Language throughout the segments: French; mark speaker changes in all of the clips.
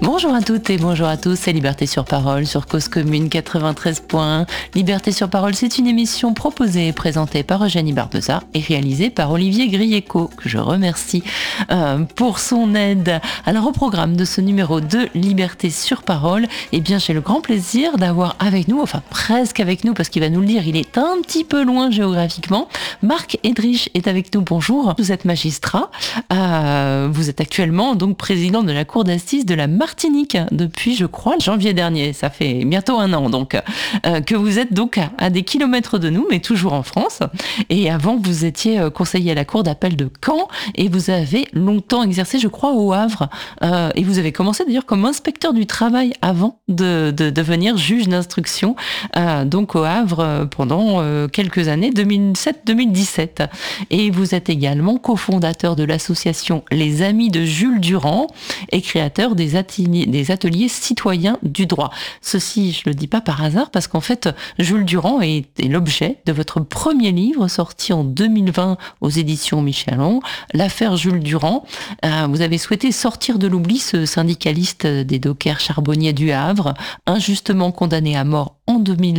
Speaker 1: Bonjour à toutes et bonjour à tous, c'est Liberté sur Parole sur Cause Commune 93.1. Liberté sur Parole, c'est une émission proposée et présentée par Eugénie Barbeza et réalisée par Olivier Grieco, que je remercie pour son aide. Alors au programme de ce numéro de Liberté sur Parole, eh bien j'ai le grand plaisir d'avoir avec nous, enfin presque avec nous parce qu'il va nous le dire, il est un petit peu loin géographiquement. Marc Edrich est avec nous, bonjour. Vous êtes magistrat, vous êtes actuellement donc président de la Cour d'assises de la Martinique depuis, je crois, janvier dernier. Ça fait bientôt un an, donc, que vous êtes donc à des kilomètres de nous, mais toujours en France. Et avant, vous étiez conseiller à la Cour d'appel de Caen et vous avez longtemps exercé, je crois, au Havre. Et vous avez commencé d'ailleurs comme inspecteur du travail avant de devenir juge d'instruction, donc au Havre pendant quelques années, 2007-2017. Et vous êtes également cofondateur de l'association Les Amis de Jules Durand et créateur des ateliers citoyens du droit. Ceci, je le dis pas par hasard, parce qu'en fait, Jules Durand est l'objet de votre premier livre sorti en 2020 aux éditions Michelon, L'affaire Jules Durand. Vous avez souhaité sortir de l'oubli ce syndicaliste des dockers charbonniers du Havre, injustement condamné à mort en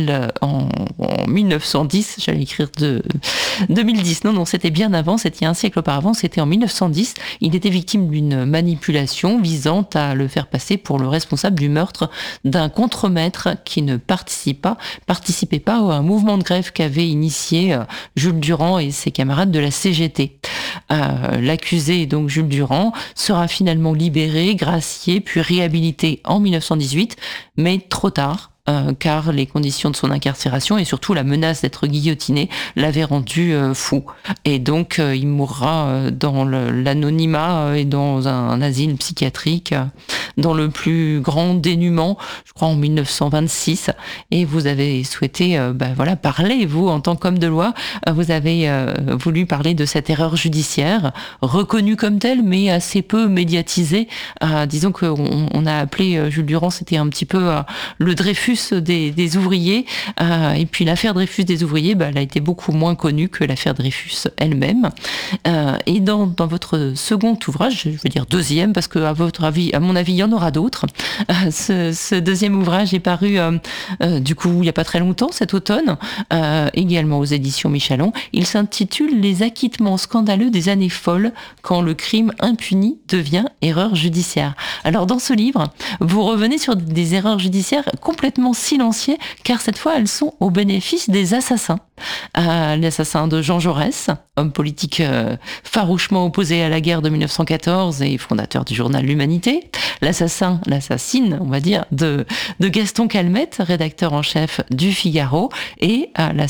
Speaker 1: 1910, j'allais écrire 2010, non, c'était bien avant, c'était il y a un siècle auparavant, c'était en 1910. Il était victime d'une manipulation visant à le faire passer pour le responsable du meurtre d'un contremaître qui ne participait pas à un mouvement de grève qu'avaient initié Jules Durand et ses camarades de la CGT. L'accusé, donc Jules Durand, sera finalement libéré, gracié, puis réhabilité en 1918, mais trop tard. Car les conditions de son incarcération et surtout la menace d'être guillotiné l'avaient rendu fou. Et donc il mourra dans l'anonymat et dans un asile psychiatrique dans le plus grand dénuement, je crois en 1926. Et vous avez souhaité parler, vous, en tant qu'homme de loi, vous avez voulu parler de cette erreur judiciaire, reconnue comme telle, mais assez peu médiatisée. Disons qu'on a appelé Jules Durand, c'était un petit peu le Dreyfus des ouvriers, et puis l'affaire Dreyfus des ouvriers, elle a été beaucoup moins connue que l'affaire Dreyfus elle-même. Et dans votre second ouvrage, je veux dire deuxième, parce que à mon avis, il y en aura d'autres. Ce deuxième ouvrage est paru du coup il n'y a pas très longtemps, cet automne, également aux éditions Michelon. Il s'intitule Les acquittements scandaleux des années folles, quand le crime impuni devient erreur judiciaire. Alors dans ce livre, vous revenez sur des erreurs judiciaires complètement silenciées, car cette fois elles sont au bénéfice des assassins. L'assassin de Jean Jaurès, homme politique farouchement opposé à la guerre de 1914 et fondateur du journal L'Humanité. L'assassin, on va dire, de Gaston Calmette, rédacteur en chef du Figaro, et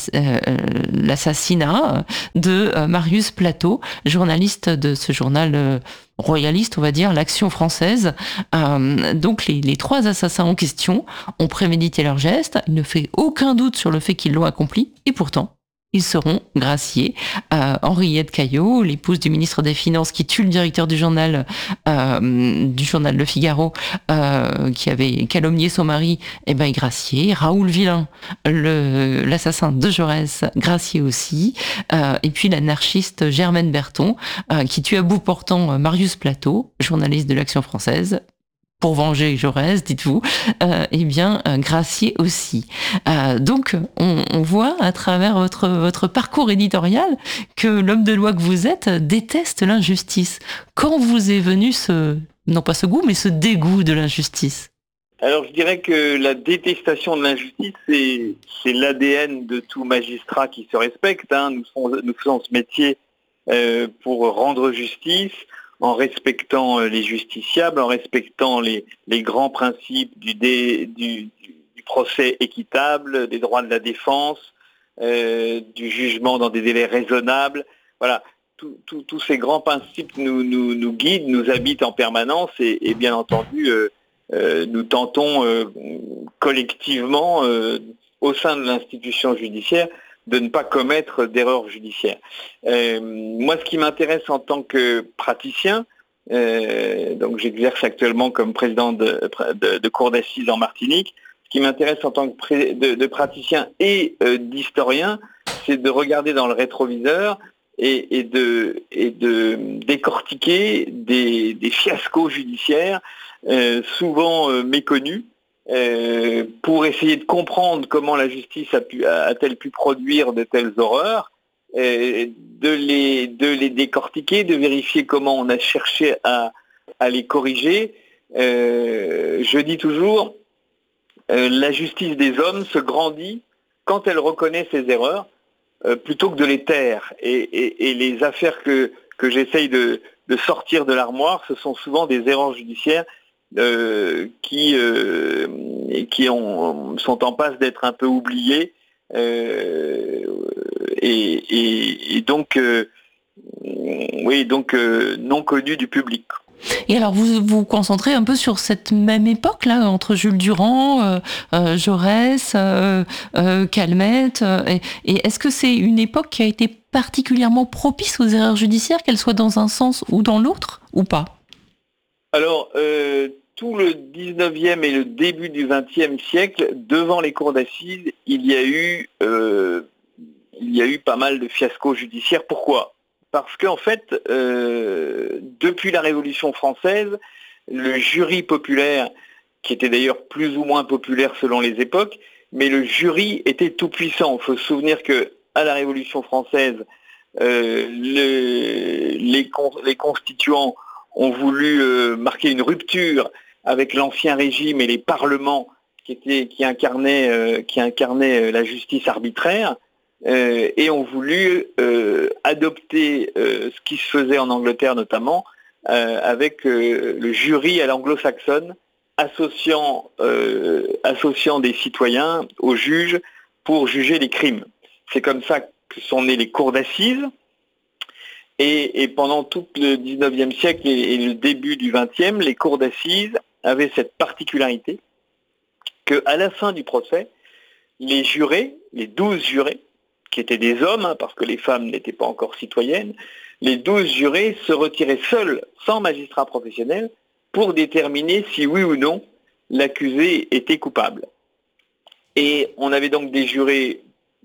Speaker 1: l'assassinat de Marius Plateau, journaliste de ce journal royaliste, on va dire, l'Action française. Donc les trois assassins en question ont prémédité leur geste, il ne fait aucun doute sur le fait qu'ils l'ont accompli, et pourtant, ils seront graciés. Henriette Caillot, l'épouse du ministre des Finances qui tue le directeur du journal Le Figaro, qui avait calomnié son mari, est gracié. Raoul Villain, l'assassin de Jaurès, gracié aussi. Et puis l'anarchiste Germaine Berton, qui tue à bout portant Marius Plateau, journaliste de l'Action française, pour venger Jaurès, dites-vous, gracié aussi. Donc, on voit à travers votre parcours éditorial que l'homme de loi que vous êtes déteste l'injustice. Quand vous est venu non pas ce goût, mais ce dégoût de l'injustice?
Speaker 2: Alors, je dirais que la détestation de l'injustice, c'est l'ADN de tout magistrat qui se respecte. Nous faisons ce métier pour rendre justice, en respectant les justiciables, en respectant les grands principes du procès équitable, des droits de la défense, du jugement dans des délais raisonnables. Voilà, tous ces grands principes nous guident, nous habitent en permanence et bien entendu, nous tentons collectivement, au sein de l'institution judiciaire, de ne pas commettre d'erreurs judiciaires. Moi, ce qui m'intéresse en tant que praticien, donc j'exerce actuellement comme président de cour d'assises en Martinique, ce qui m'intéresse en tant que de praticien et d'historien, c'est de regarder dans le rétroviseur et de décortiquer des fiascos judiciaires souvent méconnues, pour essayer de comprendre comment la justice a-t-elle pu produire de telles horreurs, de les décortiquer, de vérifier comment on a cherché à les corriger. Je dis toujours, la justice des hommes se grandit quand elle reconnaît ses erreurs, plutôt que de les taire. Et les affaires que j'essaye de sortir de l'armoire, ce sont souvent des erreurs judiciaires qui sont en passe d'être un peu oubliées, et donc non connues du public.
Speaker 1: Et alors vous vous concentrez un peu sur cette même époque là, entre Jules Durand, Jaurès, Calmette, et est-ce que c'est une époque qui a été particulièrement propice aux erreurs judiciaires, qu'elles soient dans un sens ou dans l'autre, ou pas?
Speaker 2: Alors, tout le 19e et le début du 20e siècle, devant les cours d'assises, il y a eu pas mal de fiascos judiciaires. Pourquoi ? Parce qu'en fait, depuis la Révolution française, le jury populaire, qui était d'ailleurs plus ou moins populaire selon les époques, mais le jury était tout puissant. Il faut se souvenir qu'à la Révolution française, les constituants ont voulu marquer une rupture avec l'ancien régime et les parlements qui incarnaient la justice arbitraire, et ont voulu adopter ce qui se faisait en Angleterre notamment, avec le jury à l'anglo-saxonne, associant des citoyens aux juges pour juger les crimes. C'est comme ça que sont nées les cours d'assises. Et pendant tout le 19e siècle et le début du 20e, les cours d'assises avaient cette particularité qu'à la fin du procès, les jurés, les 12 jurés, qui étaient des hommes, parce que les femmes n'étaient pas encore citoyennes, les 12 jurés se retiraient seuls, sans magistrat professionnel, pour déterminer si oui ou non l'accusé était coupable. Et on avait donc des jurés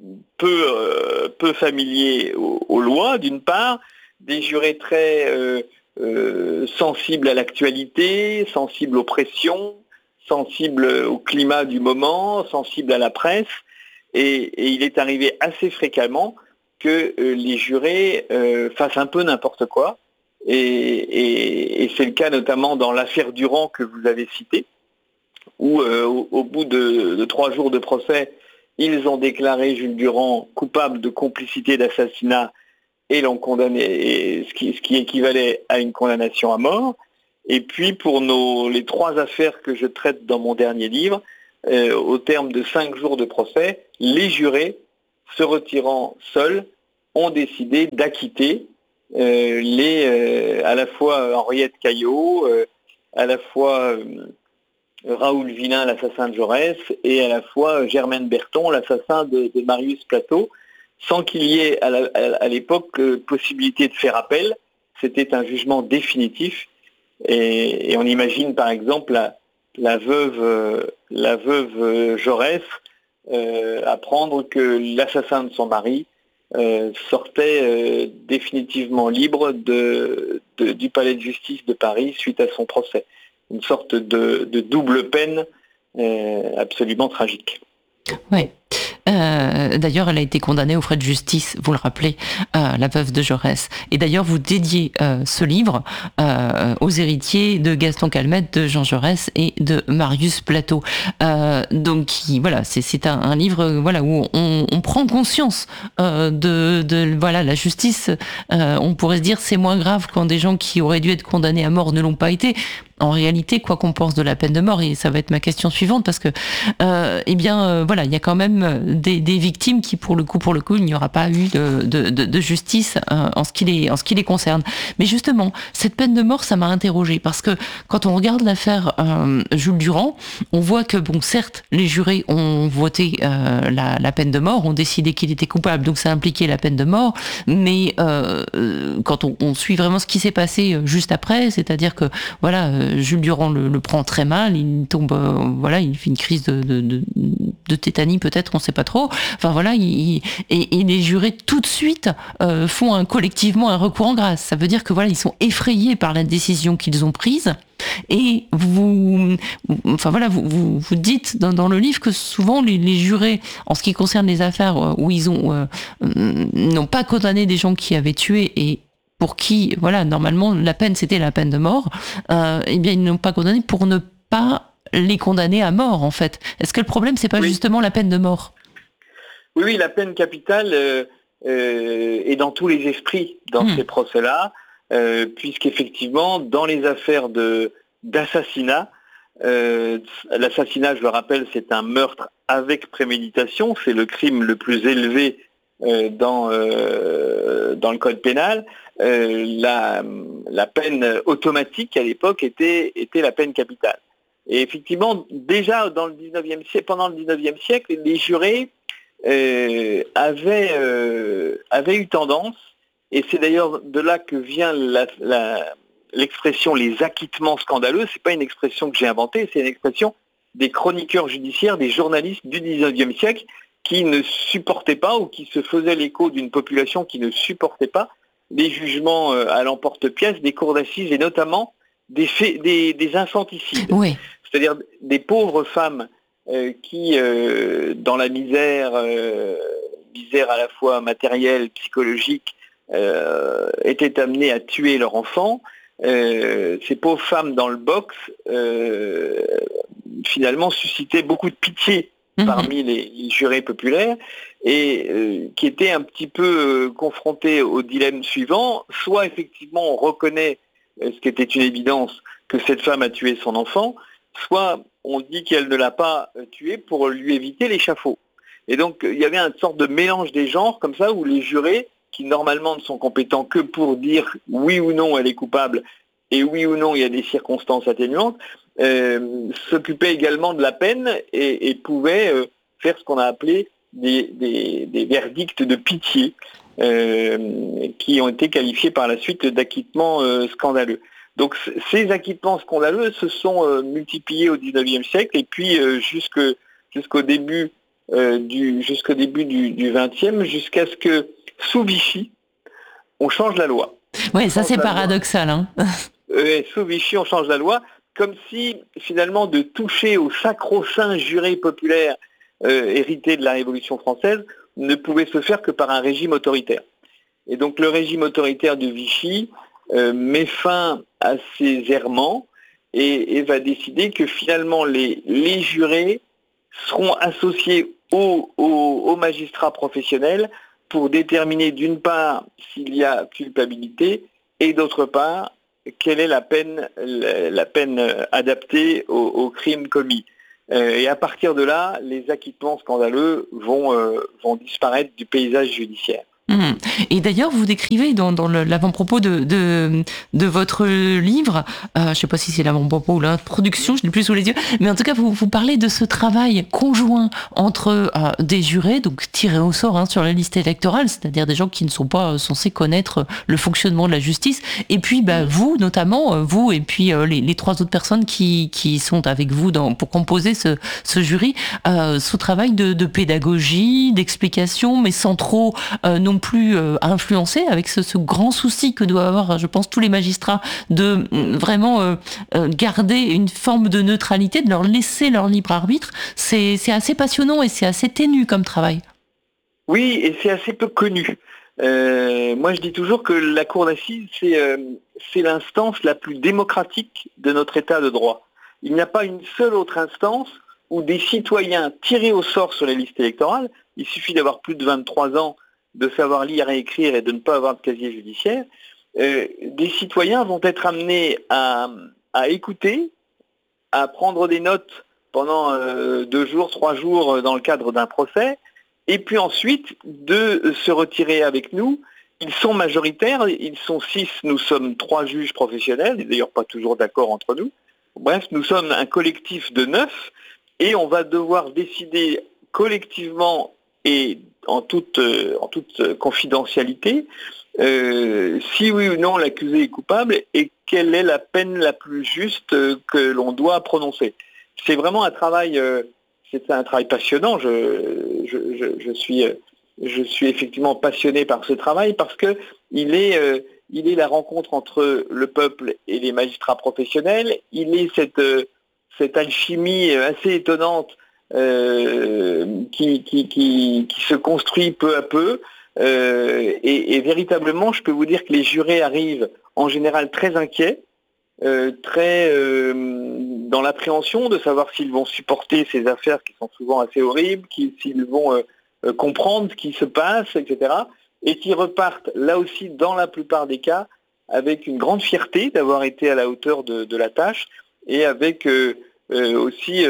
Speaker 2: peu familiers aux lois, d'une part, des jurés très sensibles à l'actualité, sensibles aux pressions, sensibles au climat du moment, sensibles à la presse, et il est arrivé assez fréquemment que les jurés fassent un peu n'importe quoi, et c'est le cas notamment dans l'affaire Durand que vous avez citée, où au bout de 3 jours de procès, ils ont déclaré Jules Durand coupable de complicité d'assassinat et l'ont condamné, ce qui équivalait à une condamnation à mort. Et puis pour les 3 affaires que je traite dans mon dernier livre, au terme de 5 jours de procès, les jurés, se retirant seuls, ont décidé d'acquitter à la fois Henriette Caillot, à la fois Raoul Villain, l'assassin de Jaurès, et à la fois Germaine Berton, l'assassin de Marius Plateau, sans qu'il y ait à l'époque possibilité de faire appel. C'était un jugement définitif, et on imagine par exemple la veuve Jaurès apprendre que l'assassin de son mari sortait définitivement libre du palais de justice de Paris suite à son procès. Une sorte de double peine absolument tragique.
Speaker 1: Oui. D'ailleurs, elle a été condamnée aux frais de justice, vous le rappelez, la veuve de Jaurès. Et d'ailleurs, vous dédiez ce livre aux héritiers de Gaston Calmette, de Jean Jaurès et de Marius Plateau. Donc, voilà, c'est un livre, voilà, où on prend conscience de voilà, la justice. On pourrait se dire c'est moins grave quand des gens qui auraient dû être condamnés à mort ne l'ont pas été. En réalité, quoi qu'on pense de la peine de mort, et ça va être ma question suivante, parce que, voilà, il y a quand même des victimes qui, pour le coup, il n'y aura pas eu de justice en ce qui les concerne. Mais justement, cette peine de mort, ça m'a interrogée, parce que quand on regarde l'affaire Jules Durand, on voit que, bon, certes, les jurés ont voté la peine de mort, ont décidé qu'il était coupable, donc ça impliquait la peine de mort, mais quand on suit vraiment ce qui s'est passé juste après, c'est-à-dire que, voilà, Jules Durand le prend très mal, il tombe, voilà, il fait une crise de de tétanie peut-être, on ne sait pas trop. Enfin voilà, et les jurés tout de suite font collectivement un recours en grâce. Ça veut dire que voilà, ils sont effrayés par la décision qu'ils ont prise. Et vous dites dans le livre que souvent les jurés, en ce qui concerne les affaires où ils n'ont pas condamné des gens qui avaient tué et pour qui, voilà, normalement la peine c'était la peine de mort, eh bien ils n'ont pas condamné pour ne pas les condamner à mort en fait. Est-ce que le problème c'est pas justement la peine de mort ?
Speaker 2: Oui, la peine capitale est dans tous les esprits dans ces procès-là. Puisqu'effectivement, dans les affaires d'assassinat, l'assassinat, je le rappelle, c'est un meurtre avec préméditation, c'est le crime le plus élevé dans le code pénal. La peine automatique à l'époque était la peine capitale. Et effectivement, déjà pendant le 19e siècle, les jurés avaient eu tendance, et c'est d'ailleurs de là que vient l'expression les acquittements scandaleux. C'est pas une expression que j'ai inventée, c'est une expression des chroniqueurs judiciaires, des journalistes du 19e siècle qui ne supportaient pas ou qui se faisaient l'écho d'une population qui ne supportait pas des jugements à l'emporte-pièce, des cours d'assises et notamment des infanticides.
Speaker 1: Oui.
Speaker 2: C'est-à-dire des pauvres femmes qui, dans la misère à la fois matérielle, psychologique, étaient amenées à tuer leur enfant. Ces pauvres femmes dans le box, finalement, suscitaient beaucoup de pitié parmi les jurés populaires et qui étaient un petit peu confrontés au dilemme suivant. Soit, effectivement, on reconnaît ce qui était une évidence, que cette femme a tué son enfant, soit on dit qu'elle ne l'a pas tué pour lui éviter l'échafaud. Et donc, il y avait une sorte de mélange des genres, comme ça, où les jurés, qui normalement ne sont compétents que pour dire oui ou non elle est coupable, et oui ou non il y a des circonstances atténuantes, s'occupaient également de la peine et pouvaient faire ce qu'on a appelé des verdicts de pitié, qui ont été qualifiés par la suite d'acquittements scandaleux. Donc ces acquittements scandaleux se sont multipliés au XIXe siècle et puis jusqu'au début du XXe, jusqu'à ce que sous Vichy, on change la loi.
Speaker 1: Oui, ça c'est paradoxal. Hein.
Speaker 2: Sous Vichy, on change la loi, comme si finalement de toucher au sacro-saint juré populaire hérité de la Révolution française ne pouvait se faire que par un régime autoritaire. Et donc le régime autoritaire de Vichy met fin à ces errements et va décider que finalement les jurés seront associés aux magistrats professionnels pour déterminer d'une part s'il y a culpabilité et d'autre part quelle est la peine adaptée au crime commis. Et à partir de là, les acquittements scandaleux vont disparaître du paysage judiciaire.
Speaker 1: Et d'ailleurs, vous décrivez dans l'avant-propos de votre livre, je ne sais pas si c'est l'avant-propos ou l'introduction, je l'ai plus sous les yeux, mais en tout cas, vous parlez de ce travail conjoint entre des jurés, donc tirés au sort sur la liste électorale, c'est-à-dire des gens qui ne sont pas censés connaître le fonctionnement de la justice, et puis vous, notamment, vous et puis les trois autres personnes qui sont avec vous pour composer ce jury, ce travail de pédagogie, d'explication, mais sans trop non plus influencé, avec ce grand souci que doivent avoir, je pense, tous les magistrats de vraiment garder une forme de neutralité, de leur laisser leur libre arbitre. C'est assez passionnant et c'est assez ténu comme travail.
Speaker 2: Oui, et c'est assez peu connu. Moi, je dis toujours que la cour d'assises, c'est l'instance la plus démocratique de notre état de droit. Il n'y a pas une seule autre instance où des citoyens tirés au sort sur les listes électorales, il suffit d'avoir plus de 23 ans, de savoir lire et écrire et de ne pas avoir de casier judiciaire, des citoyens vont être amenés à écouter, à prendre des notes pendant 2 jours, 3 jours dans le cadre d'un procès, et puis ensuite de se retirer avec nous. Ils sont majoritaires, ils sont 6, nous sommes 3 juges professionnels, et d'ailleurs pas toujours d'accord entre nous. Bref, nous sommes un collectif de 9, et on va devoir décider collectivement et en toute confidentialité, si oui ou non l'accusé est coupable et quelle est la peine la plus juste que l'on doit prononcer. C'est vraiment un travail c'est un travail passionnant. Je suis effectivement passionné par ce travail parce que il est la rencontre entre le peuple et les magistrats professionnels. Il est cette alchimie assez étonnante qui se construit peu à peu. Et véritablement, je peux vous dire que les jurés arrivent en général très inquiets, très dans l'appréhension de savoir s'ils vont supporter ces affaires qui sont souvent assez horribles, s'ils vont comprendre ce qui se passe, etc. Et qui repartent là aussi, dans la plupart des cas, avec une grande fierté d'avoir été à la hauteur de la tâche et avec aussi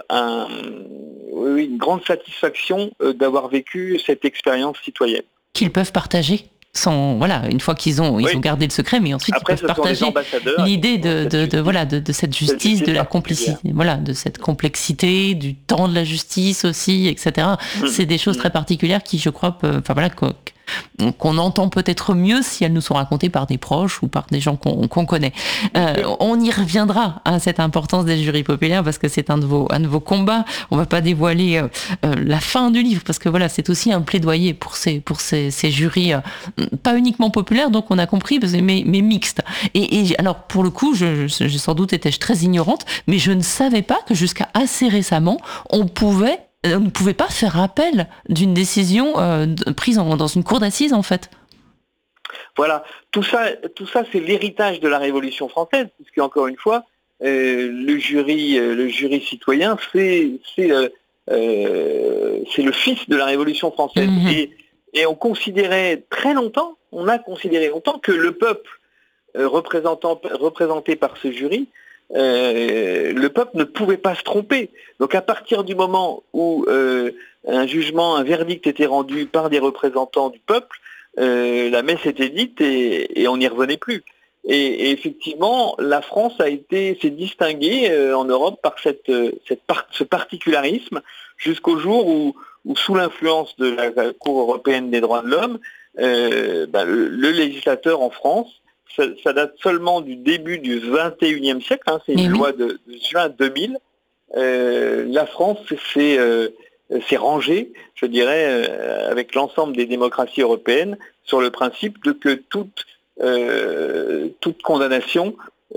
Speaker 2: une grande satisfaction d'avoir vécu cette expérience citoyenne.
Speaker 1: Qu'ils peuvent partager une fois qu'ils ont gardé le secret, mais ensuite
Speaker 2: après,
Speaker 1: ils peuvent partager l'idée de cette justice, de la complicité, de cette complexité, du temps de la justice aussi, etc. C'est des choses très particulières qui, je crois, qu'on entend peut-être mieux si elles nous sont racontées par des proches ou par des gens qu'on connaît. On y reviendra à cette importance des jurys populaires parce que c'est un de vos combats. On va pas dévoiler la fin du livre parce que c'est aussi un plaidoyer pour ces jurys pas uniquement populaires, donc on a compris, mais mixtes. Et alors pour le coup, j'ai sans doute été très ignorante, mais je ne savais pas que jusqu'à assez récemment, on ne pouvait pas faire appel d'une décision prise dans une cour d'assises, en fait.
Speaker 2: Voilà, tout ça c'est l'héritage de la Révolution française, puisque encore une fois, le jury citoyen, c'est le fils de la Révolution française. Et on a considéré longtemps que le peuple représenté par ce jury, le peuple ne pouvait pas se tromper. Donc à partir du moment où un verdict était rendu par des représentants du peuple, la messe était dite et on n'y revenait plus. Et effectivement, la France s'est distinguée en Europe par ce particularisme jusqu'au jour où sous l'influence de la Cour européenne des droits de l'homme, le législateur en France, ça date seulement du début du XXIe siècle, c'est une loi de juin 2000. La France s'est rangée, je dirais, avec l'ensemble des démocraties européennes, sur le principe que toute condamnation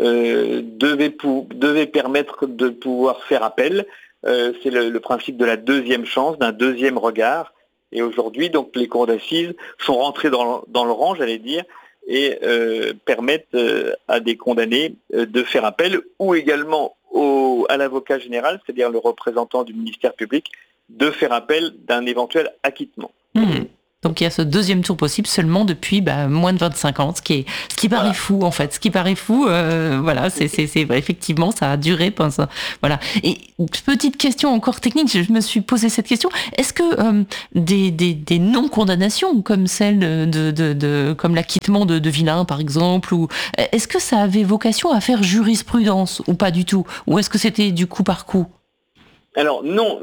Speaker 2: devait permettre de pouvoir faire appel. C'est le principe de la deuxième chance, d'un deuxième regard. Et aujourd'hui, donc, les cours d'assises sont rentrées dans le rang, j'allais dire, et permettent à des condamnés de faire appel, ou également à l'avocat général, c'est-à-dire le représentant du ministère public, de faire appel d'un éventuel acquittement.
Speaker 1: Donc il y a ce deuxième tour possible seulement depuis moins de 25 ans, ce qui paraît fou en fait. Ce qui paraît fou, c'est vrai, effectivement, ça a duré. Voilà. Et petite question encore technique, je me suis posé cette question. Est-ce que des non-condamnations comme celle comme l'acquittement de Villain par exemple, ou est-ce que ça avait vocation à faire jurisprudence ou pas du tout, ou est-ce que c'était du coup par coup?
Speaker 2: Alors non.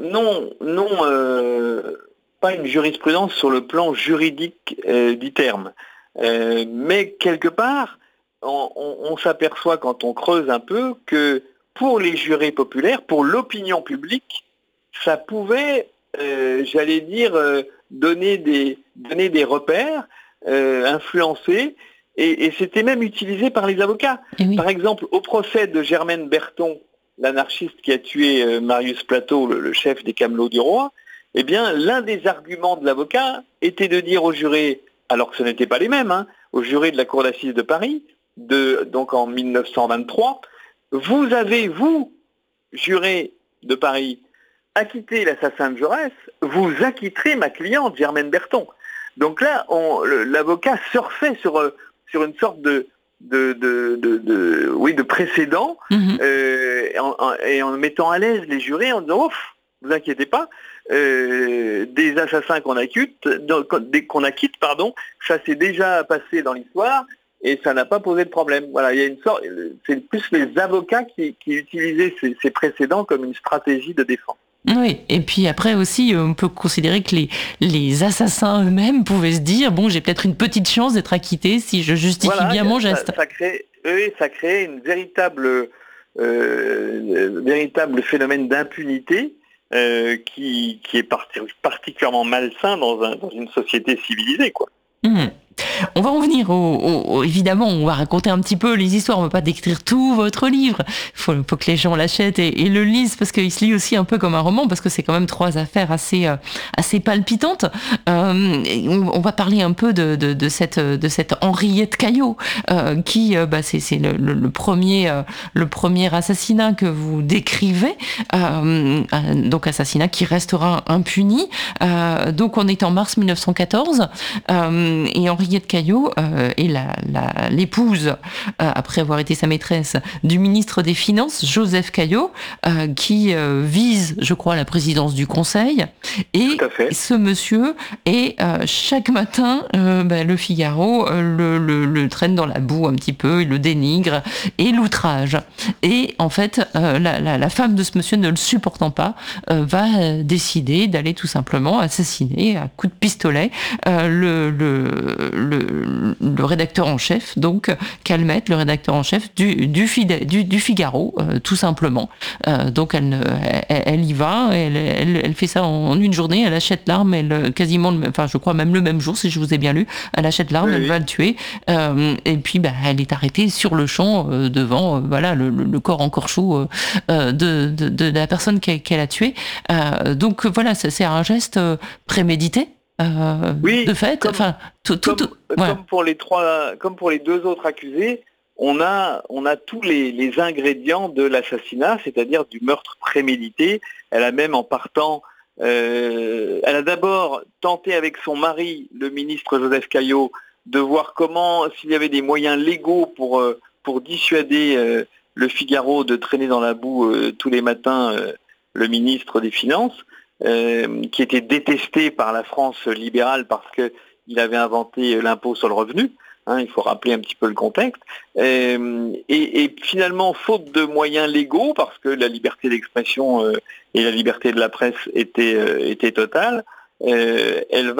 Speaker 2: Pas une jurisprudence sur le plan juridique du terme. Mais quelque part, on s'aperçoit quand on creuse un peu que pour les jurés populaires, pour l'opinion publique, ça pouvait, j'allais dire, donner des repères, influencer, et c'était même utilisé par les avocats. Par exemple, au procès de Germaine Berton, l'anarchiste qui a tué Marius Plateau, le chef des Camelots du Roi, eh bien, l'un des arguments de l'avocat était de dire aux jurés, alors que ce n'étaient pas les mêmes, aux jurés de la Cour d'assises de Paris, donc en 1923, vous avez, vous, jurés de Paris, acquitté l'assassin de Jaurès, vous acquitterez ma cliente Germaine Berton. Donc là, l'avocat surfait sur une sorte de précédent, et en mettant à l'aise les jurés en disant, vous inquiétez pas, des assassins qu'on acquitte, ça s'est déjà passé dans l'histoire et ça n'a pas posé de problème. Voilà, il y a une sorte, c'est plus les avocats qui utilisaient ces précédents comme une stratégie de défense.
Speaker 1: Oui, et puis après aussi, on peut considérer que les assassins eux-mêmes pouvaient se dire, bon, j'ai peut-être une petite chance d'être acquitté si je justifie bien mon geste.
Speaker 2: Ça crée une véritable phénomène d'impunité qui est particulièrement malsain dans une société civilisée, quoi.
Speaker 1: Mmh. On va en venir évidemment, on va raconter un petit peu les histoires, on va pas décrire tout votre livre. Faut que les gens l'achètent et le lisent parce qu'il se lit aussi un peu comme un roman parce que c'est quand même 3 affaires assez palpitantes. On va parler un peu de cette Henriette Caillot qui c'est le premier assassinat que vous décrivez, donc assassinat qui restera impuni. Donc on est en mars 1914 et Henriette Caillot est l'épouse, après avoir été sa maîtresse, du ministre des Finances, Joseph Caillot, qui vise, je crois, la présidence du Conseil. Et ce monsieur est chaque matin, le Figaro le traîne dans la boue un petit peu, il le dénigre et l'outrage. Et en fait, la femme de ce monsieur, ne le supportant pas, va décider d'aller tout simplement assassiner à coups de pistolet le rédacteur en chef, donc Calmette, le rédacteur en chef du Figaro, tout simplement. Donc elle y va, elle fait ça en une journée, elle achète l'arme, je crois même le même jour, si je vous ai bien lu, elle achète l'arme, elle va le tuer, et puis elle est arrêtée sur le champ devant le corps encore chaud de la personne qu'elle a tuée. Donc voilà, c'est un geste prémédité. De fait,
Speaker 2: comme pour les 2 autres accusés, on a tous les ingrédients de l'assassinat, c'est-à-dire du meurtre prémédité. Elle a même elle a d'abord tenté avec son mari, le ministre Joseph Caillot, de voir s'il y avait des moyens légaux pour dissuader le Figaro de traîner dans la boue tous les matins le ministre des Finances. Qui était détesté par la France libérale parce qu'il avait inventé l'impôt sur le revenu. Il faut rappeler un petit peu le contexte. Et finalement, faute de moyens légaux, parce que la liberté d'expression et la liberté de la presse étaient totales, elle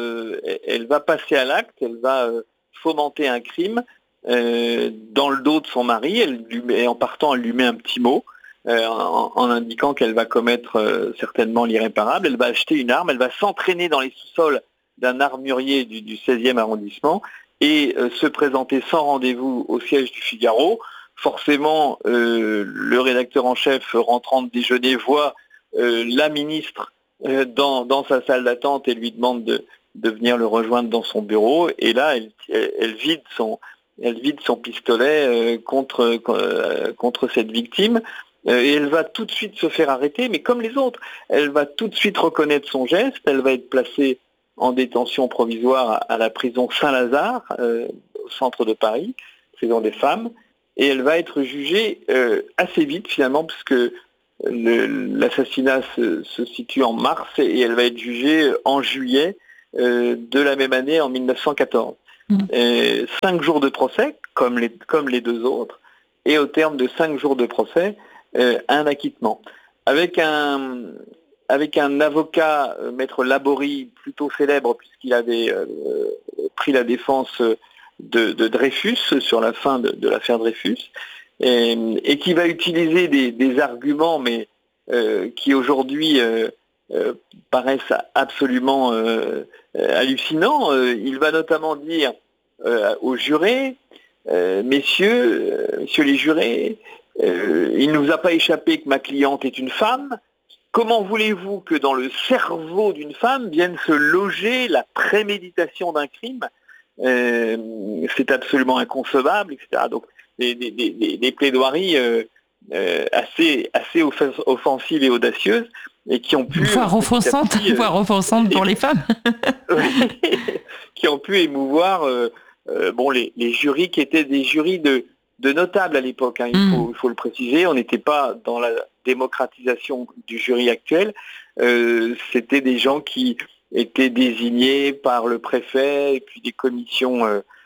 Speaker 2: va passer à l'acte, elle va fomenter un crime dans le dos de son mari, et en partant, elle lui met un petit mot. En indiquant qu'elle va commettre certainement l'irréparable. Elle va acheter une arme, elle va s'entraîner dans les sous-sols d'un armurier du 16e arrondissement et se présenter sans rendez-vous au siège du Figaro. Forcément, le rédacteur en chef rentrant de déjeuner voit la ministre dans sa salle d'attente et lui demande de venir le rejoindre dans son bureau. Et là, elle vide son pistolet contre cette victime. Et elle va tout de suite se faire arrêter, mais comme les autres, elle va tout de suite reconnaître son geste, elle va être placée en détention provisoire à la prison Saint-Lazare, au centre de Paris, prison des femmes, et elle va être jugée assez vite finalement, puisque l'assassinat se situe en mars, et elle va être jugée en juillet de la même année, en 1914. 5 jours de procès, comme les 2 autres, et au terme de 5 jours de procès, un acquittement. Avec un avocat, Maître Laborie, plutôt célèbre puisqu'il avait pris la défense de Dreyfus sur la fin de l'affaire Dreyfus, et qui va utiliser des arguments, mais qui aujourd'hui paraissent absolument hallucinants. Il va notamment dire aux jurés, messieurs les jurés, il ne vous a pas échappé que ma cliente est une femme. Comment voulez-vous que dans le cerveau d'une femme vienne se loger la préméditation d'un crime ? C'est absolument inconcevable, etc. Donc des plaidoiries assez offensives et audacieuses, et qui ont pu...
Speaker 1: voire offensantes pour les femmes.
Speaker 2: Qui ont pu émouvoir les jurys qui étaient des jurys de notables à l'époque, il faut le préciser. On n'était pas dans la démocratisation du jury actuel. C'était des gens qui étaient désignés par le préfet et puis des commissions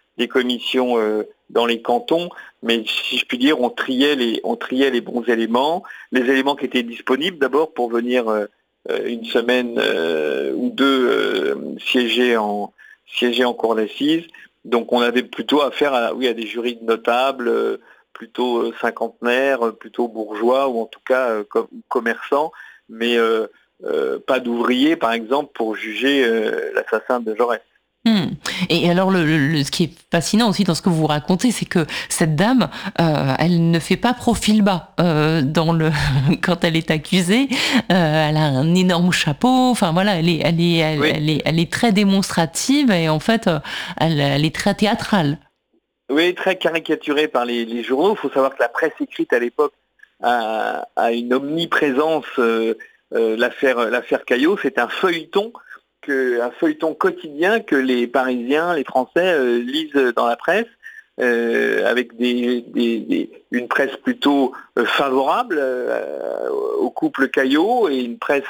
Speaker 2: dans les cantons. Mais si je puis dire, on triait les bons éléments, les éléments qui étaient disponibles d'abord pour venir une semaine ou 2 siéger en cour d'assises. Donc on avait plutôt affaire à des jurys de notables, plutôt cinquantenaires, plutôt bourgeois, ou en tout cas commerçants, mais pas d'ouvriers, par exemple, pour juger l'assassin de Jaurès.
Speaker 1: Et alors, ce qui est fascinant aussi dans ce que vous racontez, c'est que cette dame, elle ne fait pas profil bas quand elle est accusée. Elle a un énorme chapeau. Enfin voilà,
Speaker 2: Oui.
Speaker 1: elle est très démonstrative et en fait, elle est très théâtrale.
Speaker 2: Oui, très caricaturée par les journaux. Il faut savoir que la presse écrite à l'époque a une omniprésence. L'affaire Caillot, c'est un feuilleton quotidien que les Parisiens, les Français lisent dans la presse, avec une presse plutôt favorable au couple Caillot et une presse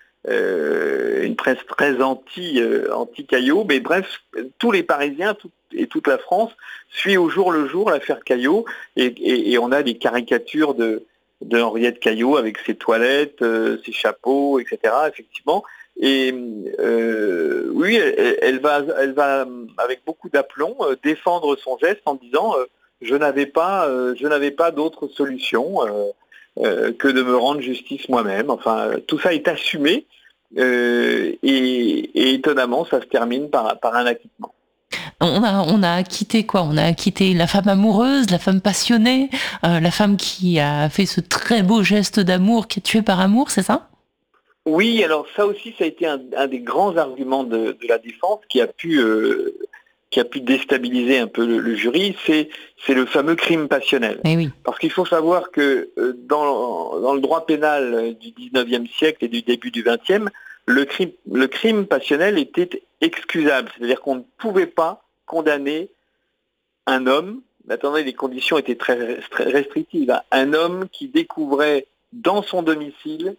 Speaker 2: très anti-Caillot. Mais bref, tous les Parisiens et toute la France suit au jour le jour l'affaire Caillot et on a des caricatures de Henriette Caillot avec ses toilettes, ses chapeaux, etc. Effectivement. Et oui, elle va avec beaucoup d'aplomb défendre son geste en disant je n'avais pas d'autre solution que de me rendre justice moi-même. Enfin, tout ça est assumé et étonnamment, ça se termine par un acquittement.
Speaker 1: On a acquitté quoi? On a acquitté la femme amoureuse, la femme passionnée, la femme qui a fait ce très beau geste d'amour, qui est tuée par amour, c'est ça?
Speaker 2: Oui, alors ça aussi, ça a été un des grands arguments de la défense qui a pu déstabiliser un peu le jury, c'est le fameux crime passionnel.
Speaker 1: Eh oui.
Speaker 2: Parce qu'il faut savoir que dans le droit pénal du 19e siècle et du début du 20e, le crime passionnel était excusable, c'est-à-dire qu'on ne pouvait pas condamner un homme, attendez, les conditions étaient très restrictives, hein, un homme qui découvrait dans son domicile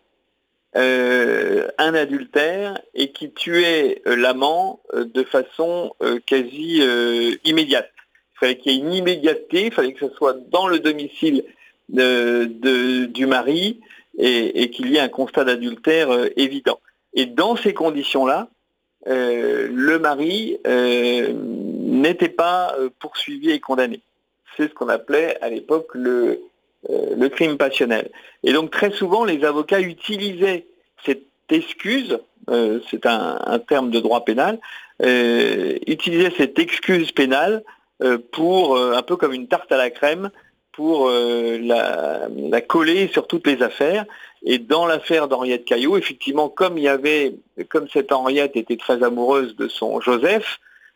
Speaker 2: un adultère et qui tuait l'amant de façon quasi immédiate. Il fallait qu'il y ait une immédiateté, il fallait que ce soit dans le domicile du mari et qu'il y ait un constat d'adultère évident. Et dans ces conditions-là, le mari n'était pas poursuivi et condamné. C'est ce qu'on appelait à l'époque le crime passionnel. Et donc très souvent, les avocats utilisaient cette excuse, c'est un terme de droit pénal, utilisaient cette excuse pénale pour, un peu comme une tarte à la crème, pour la coller sur toutes les affaires. Et dans l'affaire d'Henriette Caillot, effectivement, comme cette Henriette était très amoureuse de son Joseph,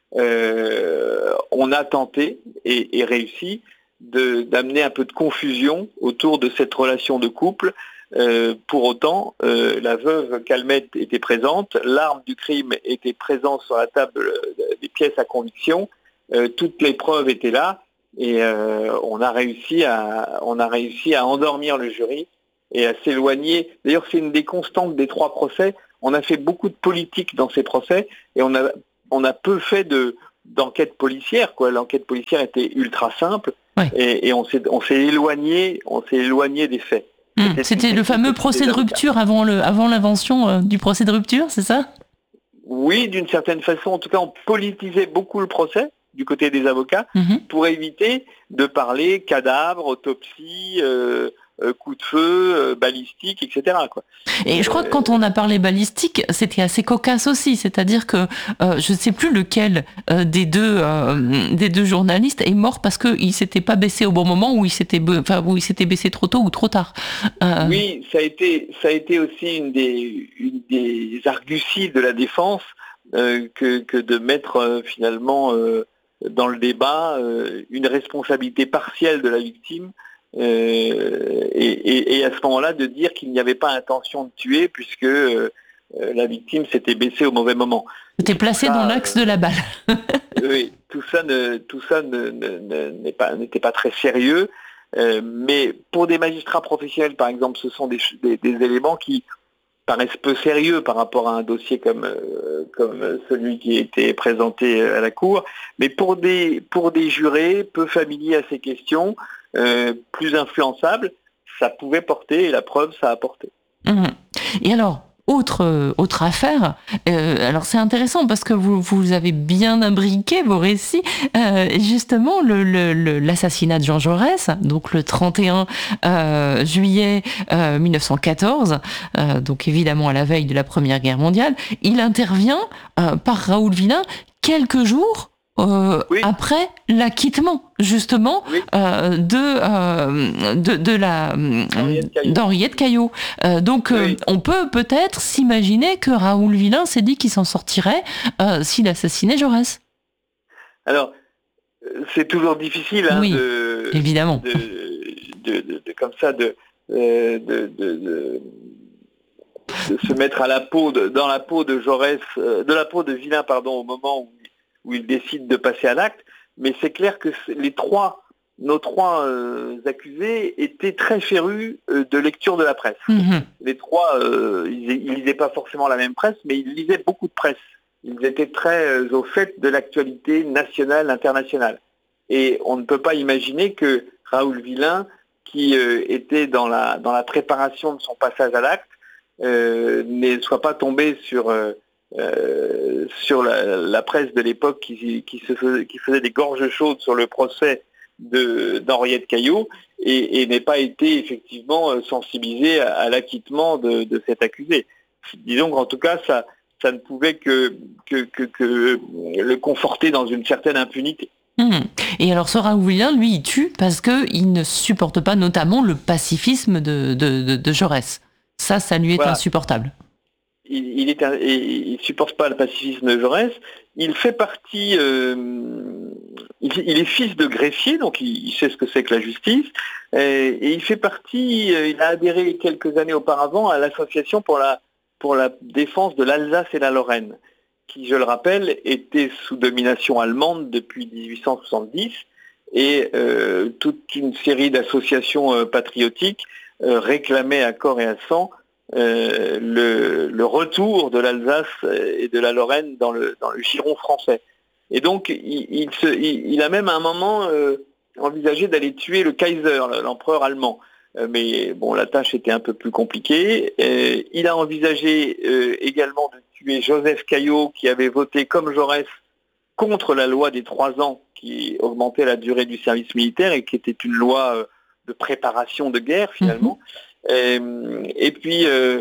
Speaker 2: on a tenté et réussi d'amener un peu de confusion autour de cette relation de couple. Pour autant, la veuve Calmette était présente, l'arme du crime était présente sur la table des pièces à conviction, toutes les preuves étaient là et on a réussi à endormir le jury et à s'éloigner. D'ailleurs, c'est une des constantes des 3 procès. On a fait beaucoup de politique dans ces procès et on a peu fait d'enquête policière, quoi. L'enquête policière était ultra simple. Ouais. Et on s'est éloigné des faits.
Speaker 1: C'était le fameux procès de rupture avant l'invention du procès de rupture, c'est ça?
Speaker 2: Oui, d'une certaine façon. En tout cas, on politisait beaucoup le procès du côté des avocats pour éviter de parler cadavre, autopsie, coup de feu, balistique, etc. quoi.
Speaker 1: Et je crois que quand on a parlé balistique, c'était assez cocasse aussi, c'est-à-dire que je ne sais plus lequel des deux journalistes est mort parce qu'il s'était pas baissé au bon moment ou il s'était baissé trop tôt ou trop tard.
Speaker 2: Oui, ça a été aussi une des arguties de la défense que de mettre finalement dans le débat une responsabilité partielle de la victime. Et à ce moment-là, de dire qu'il n'y avait pas intention de tuer puisque la victime s'était baissée au mauvais moment.
Speaker 1: C'était placé dans l'axe de la balle.
Speaker 2: Oui, tout ça n'était pas très sérieux. Mais pour des magistrats professionnels, par exemple, ce sont des éléments qui paraissent peu sérieux par rapport à un dossier comme celui qui a été présenté à la Cour. Mais pour des jurés peu familiers à ces questions, plus influençables, ça pouvait porter, et la preuve, ça a porté.
Speaker 1: Et alors, autre affaire. Alors c'est intéressant parce que vous avez bien imbriqué vos récits. Justement, l'assassinat de Jean Jaurès, donc le 31 juillet 1914, donc évidemment à la veille de la Première Guerre mondiale, il intervient par Raoul Villain quelques jours
Speaker 2: Oui,
Speaker 1: après l'acquittement justement
Speaker 2: oui, Henriette Caillot.
Speaker 1: d'Henriette Caillot. Donc
Speaker 2: Oui.
Speaker 1: on peut peut-être s'imaginer que Raoul Villain s'est dit qu'il s'en sortirait s'il assassinait Jaurès.
Speaker 2: Alors, c'est toujours difficile hein,
Speaker 1: Oui, évidemment.
Speaker 2: comme ça de se mettre à dans la peau de Jaurès, de la peau de Villain, pardon, au moment où il décide de passer à l'acte. Mais c'est clair que nos trois accusés étaient très férus de lecture de la presse.
Speaker 1: Mhm.
Speaker 2: Les trois, ils lisaient pas forcément la même presse, mais ils lisaient beaucoup de presse. Ils étaient très au fait de l'actualité nationale, internationale. Et on ne peut pas imaginer que Raoul Villain, qui était dans la préparation de son passage à l'acte, ne soit pas tombé sur la presse de l'époque qui faisait des gorges chaudes sur le procès d'Henriette Caillot et n'ait pas été effectivement sensibilisé à l'acquittement de cet accusé. Disons qu'en tout cas, ça ne pouvait que le conforter dans une certaine impunité.
Speaker 1: Et alors ce Raoul Villain, lui, il tue parce qu'il ne supporte pas notamment le pacifisme de Jaurès. Ça lui est
Speaker 2: Voilà.
Speaker 1: insupportable.
Speaker 2: Il supporte pas le pacifisme de Jaurès. Il fait partie, il est fils de greffier, donc il sait ce que c'est que la justice. Et il fait partie, il a adhéré quelques années auparavant à l'association pour la défense de l'Alsace et la Lorraine, qui, je le rappelle, était sous domination allemande depuis 1870. Et toute une série d'associations patriotiques réclamaient à corps et à sang le retour de l'Alsace et de la Lorraine dans le giron français. Et donc, il a même à un moment envisagé d'aller tuer le Kaiser, l'empereur allemand. Mais bon, la tâche était un peu plus compliquée. Il a envisagé également de tuer Joseph Caillot, qui avait voté comme Jaurès contre la loi des 3 ans qui augmentait la durée du service militaire et qui était une loi de préparation de guerre finalement. Et puis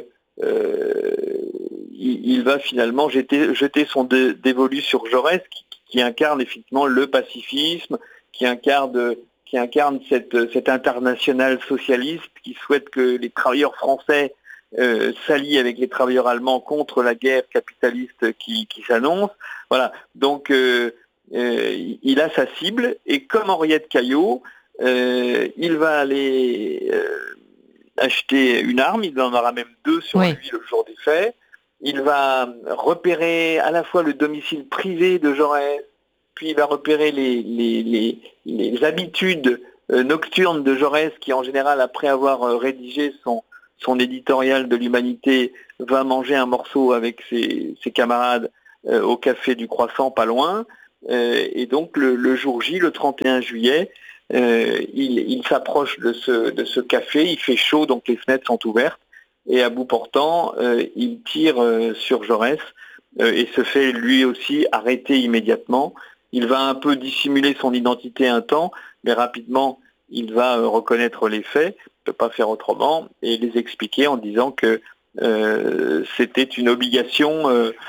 Speaker 2: il va finalement jeter son dévolu sur Jaurès qui incarne effectivement le pacifisme, qui incarne cette internationale socialiste qui souhaite que les travailleurs français s'allient avec les travailleurs allemands contre la guerre capitaliste qui s'annonce. Voilà. Donc il a sa cible et comme Henriette Caillot, il va aller acheter une arme, il en aura même 2 sur lui le jour des faits. Il va repérer à la fois le domicile privé de Jaurès, puis il va repérer les habitudes nocturnes de Jaurès qui en général, après avoir rédigé son éditorial de l'humanité, va manger un morceau avec ses camarades au café du Croissant, pas loin. Et donc le jour J, le 31 juillet, il s'approche de ce café, il fait chaud, donc les fenêtres sont ouvertes, et à bout portant, il tire sur Jaurès et se fait lui aussi arrêter immédiatement. Il va un peu dissimuler son identité un temps, mais rapidement, il va reconnaître les faits, il ne peut pas faire autrement, et les expliquer en disant que c'était une obligation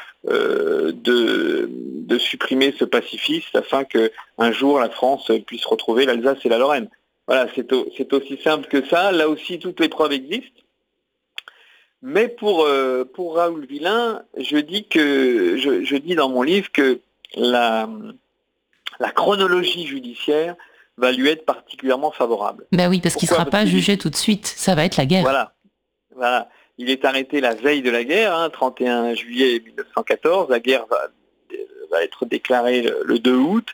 Speaker 2: de supprimer ce pacifiste afin qu'un jour la France puisse retrouver l'Alsace et la Lorraine. Voilà, c'est aussi simple que ça. Là aussi, toutes les preuves existent. Mais pour Raoul Villain, je dis dans mon livre que la chronologie judiciaire va lui être particulièrement favorable.
Speaker 1: Ben oui, parce qu'il ne sera pas jugé tout de suite. Ça va être la guerre.
Speaker 2: Voilà. Il est arrêté la veille de la guerre, 31 juillet 1914. La guerre va être déclarée le 2 août.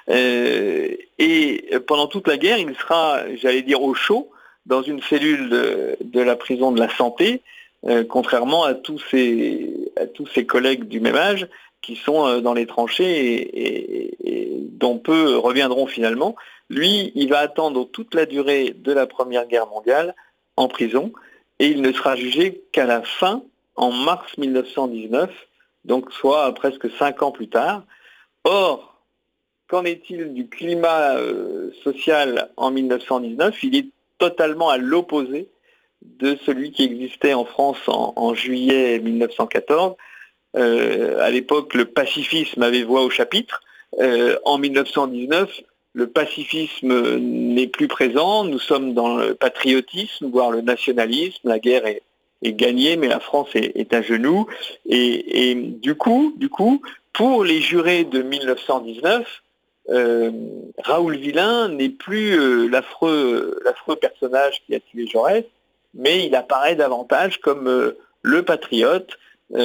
Speaker 2: Et pendant toute la guerre, il sera, j'allais dire, au chaud, dans une cellule de la prison de la Santé, contrairement à tous ses collègues du même âge qui sont dans les tranchées et dont peu reviendront finalement. Lui, il va attendre toute la durée de la Première Guerre mondiale en prison et il ne sera jugé qu'à la fin en mars 1919, donc soit presque 5 ans plus tard. Or, qu'en est-il du climat social en 1919 ? Il est totalement à l'opposé de celui qui existait en France en juillet 1914. À l'époque, le pacifisme avait voix au chapitre. En 1919, le pacifisme n'est plus présent. Nous sommes dans le patriotisme, voire le nationalisme. La guerre est gagnée, mais la France est à genoux. Et du coup, pour les jurés de 1919, Raoul Villain n'est plus l'affreux personnage qui a tué Jaurès, mais il apparaît davantage comme le patriote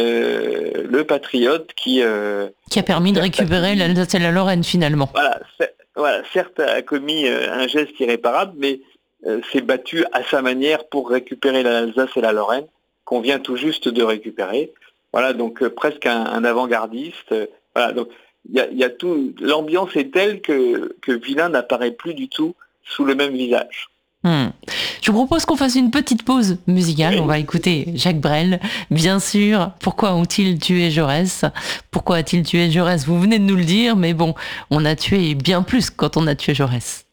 Speaker 2: qui
Speaker 1: a permis de récupérer l'Alsace et la Lorraine finalement.
Speaker 2: Voilà, certes a commis un geste irréparable, mais s'est battu à sa manière pour récupérer l'Alsace et la Lorraine, qu'on vient tout juste de récupérer. Voilà, donc presque un avant-gardiste. Voilà, donc il y a tout. L'ambiance est telle que Villain n'apparaît plus du tout sous le même visage.
Speaker 1: Je vous propose qu'on fasse une petite pause musicale. Oui. On va écouter Jacques Brel. Bien sûr, pourquoi ont-ils tué Jaurès ? Pourquoi a-t-il tué Jaurès ? Vous venez de nous le dire, mais bon, on a tué bien plus quand on a tué Jaurès.